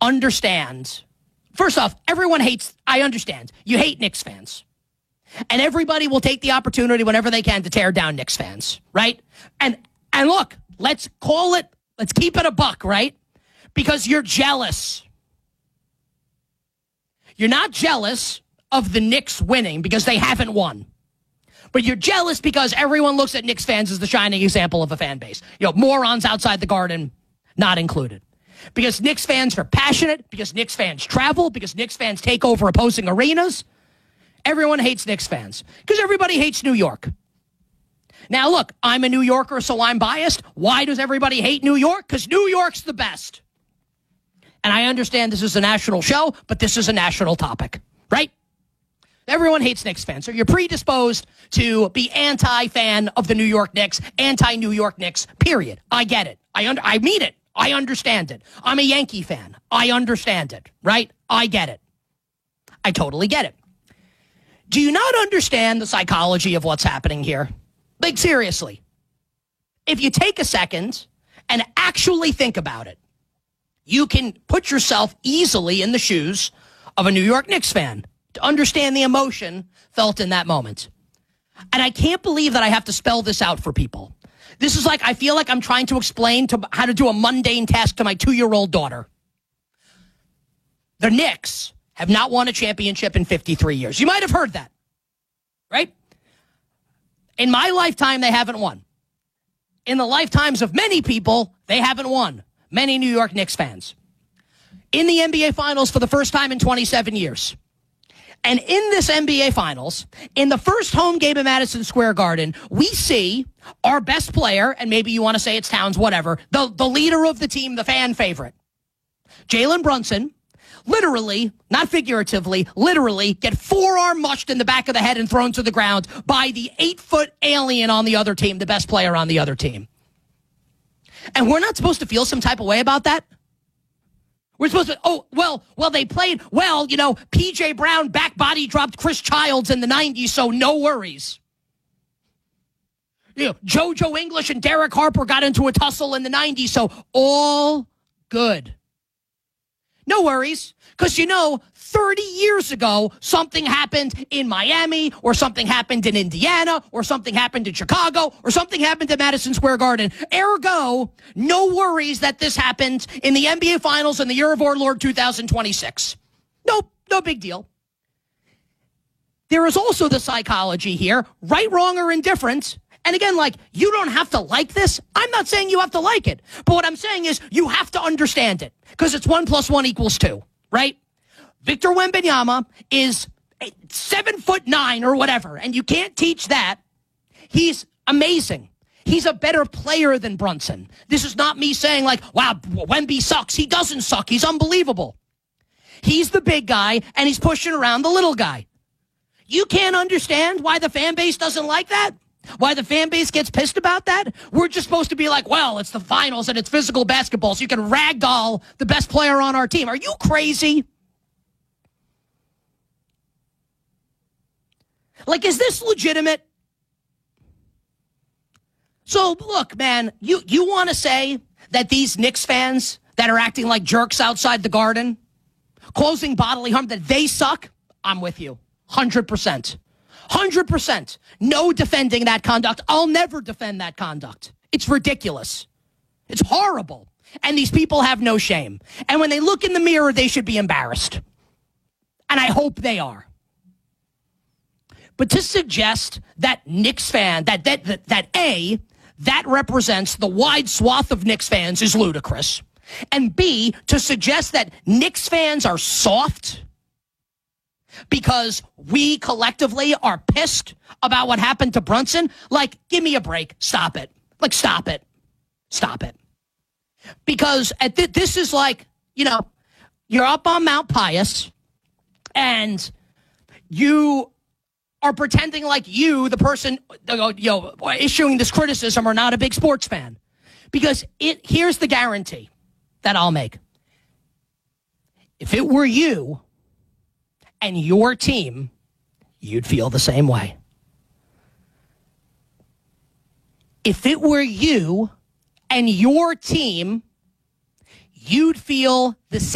understand. First off, everyone hates, I understand, you hate Knicks fans. And everybody will take the opportunity whenever they can to tear down Knicks fans, right? And look, let's keep it a buck, right? Because you're jealous. You're not jealous of the Knicks winning because they haven't won. But you're jealous because everyone looks at Knicks fans as the shining example of a fan base. Morons outside the Garden, not included. Because Knicks fans are passionate, because Knicks fans travel, because Knicks fans take over opposing arenas. Everyone hates Knicks fans because everybody hates New York. Now, look, I'm a New Yorker, so I'm biased. Why does everybody hate New York? Because New York's the best. And I understand this is a national show, but this is a national topic, right? Everyone hates Knicks fans. So you're predisposed to be anti-fan of the New York Knicks, anti-New York Knicks, period. I get it. I mean it. I understand it. I'm a Yankee fan. I understand it, right? I get it. I totally get it. Do you not understand the psychology of what's happening here? Like, seriously. If you take a second and actually think about it, you can put yourself easily in the shoes of a New York Knicks fan to understand the emotion felt in that moment. And I can't believe that I have to spell this out for people. This is like, I feel like I'm trying to explain how to do a mundane task to my 2-year-old daughter. The Knicks have not won a championship in 53 years. You might have heard that, right? In my lifetime, they haven't won. In the lifetimes of many people, they haven't won. Many New York Knicks fans. In the NBA Finals for the first time in 27 years. And in this NBA Finals, in the first home game at Madison Square Garden, we see our best player, and maybe you want to say it's Towns, whatever, the leader of the team, the fan favorite, Jalen Brunson, literally, not figuratively, literally get forearm mushed in the back of the head and thrown to the ground by the 8-foot alien on the other team, the best player on the other team. And we're not supposed to feel some type of way about that? We're supposed to, they played, P.J. Brown back body dropped Chris Childs in the 90s, so no worries. JoJo English and Derek Harper got into a tussle in the 90s, so all good. No worries, because 30 years ago, something happened in Miami, or something happened in Indiana, or something happened in Chicago, or something happened at Madison Square Garden. Ergo, no worries that this happened in the NBA Finals in the year of our Lord 2026. Nope, no big deal. There is also the psychology here, right, wrong, or indifferent. And again, you don't have to like this. I'm not saying you have to like it. But what I'm saying is you have to understand it. Because it's 1 + 1 = 2, right? Victor Wembanyama is 7'9" or whatever, and you can't teach that. He's amazing. He's a better player than Brunson. This is not me saying wow, Wemby sucks. He doesn't suck. He's unbelievable. He's the big guy, and he's pushing around the little guy. You can't understand why the fan base doesn't like that? Why the fan base gets pissed about that? We're just supposed to be it's the finals and it's physical basketball, so you can ragdoll the best player on our team. Are you crazy? Is this legitimate? So, look, man, you want to say that these Knicks fans that are acting like jerks outside the Garden, causing bodily harm, that they suck? I'm with you. 100%. 100%. No defending that conduct. I'll never defend that conduct. It's ridiculous. It's horrible. And these people have no shame. And when they look in the mirror, they should be embarrassed. And I hope they are. But to suggest that Knicks fan, that represents the wide swath of Knicks fans is ludicrous. And B, to suggest that Knicks fans are soft because we collectively are pissed about what happened to Brunson, give me a break. Stop it. Stop it. Stop it. Because this is you're up on Mount Pius and you are pretending the person issuing this criticism, are not a big sports fan. Because here's the guarantee that I'll make. If it were you and your team, you'd feel the same way. If it were you and your team, you'd feel the same.